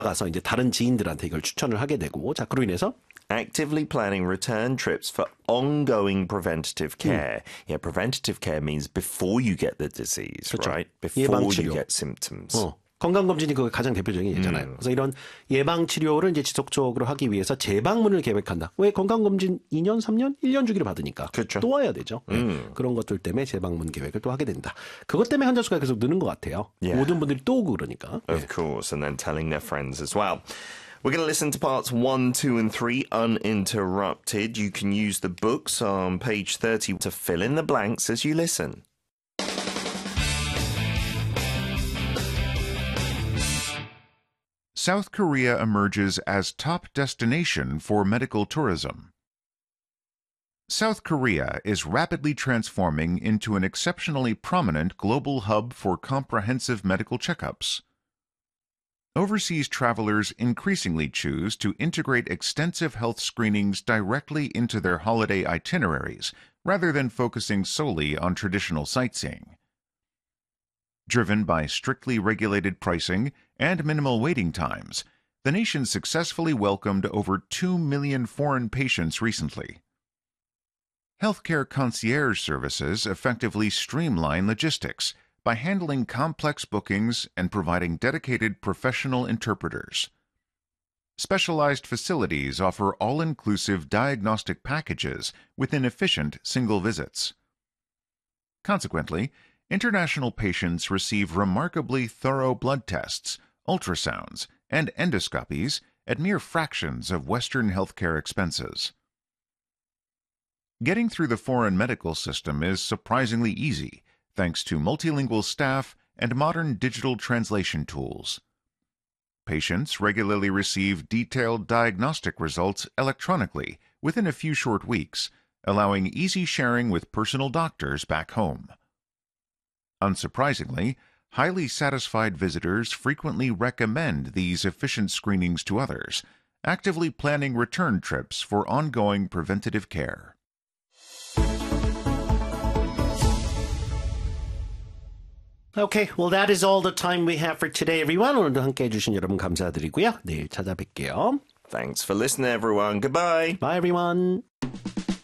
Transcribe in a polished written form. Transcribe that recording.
가서 이제 다른 지인들한테 이걸 추천을 하게 되고 자 그로 인해서 Actively planning return trips for ongoing preventative care. Yeah, preventative care means before you get the disease, 그렇죠. right? Before 예방치료. you get symptoms. 건강검진이 그 가장 대표적인 예잖아요. 그래서 이런 예방치료를 이제 지속적으로 하기 위해서 재방문을 계획한다. 왜 건강검진 2년, 3년, 1년 주기로 받으니까 그렇죠. 또 와야 되죠. 그런 것들 때문에 재방문 계획을 또 하게 된다. 그것 때문에 환자 수가 계속 느는 것 같아요. Yeah. 모든 분들이 또 오고 그러니까. Of course, and then telling their friends as well. We're going to listen to parts 1, 2, and 3 uninterrupted. You can use the books on page 30 to fill in the blanks as you listen. South Korea emerges as top destination for medical tourism. South Korea is rapidly transforming into an exceptionally prominent global hub for comprehensive medical checkups. Overseas travelers increasingly choose to integrate extensive health screenings directly into their holiday itineraries rather than focusing solely on traditional sightseeing. Driven by strictly regulated pricing and minimal waiting times, the nation successfully welcomed over 2 million foreign patients recently. Healthcare concierge services effectively streamline logistics by handling complex bookings and providing dedicated professional interpreters. Specialized facilities offer all-inclusive diagnostic packages within efficient single visits. Consequently, international patients receive remarkably thorough blood tests, ultrasounds, and endoscopies at mere fractions of Western healthcare expenses. Getting through the foreign medical system is surprisingly easy, thanks to multilingual staff and modern digital translation tools. Patients regularly receive detailed diagnostic results electronically within a few short weeks, allowing easy sharing with personal doctors back home. Unsurprisingly, highly satisfied visitors frequently recommend these efficient screenings to others, actively planning return trips for ongoing preventative care. Okay, well that is all the time we have for today, everyone. 오늘도 함께해 주신 여러분 감사드리고요. 내일 찾아뵐게요. Thanks for listening, everyone. Goodbye. Bye, everyone.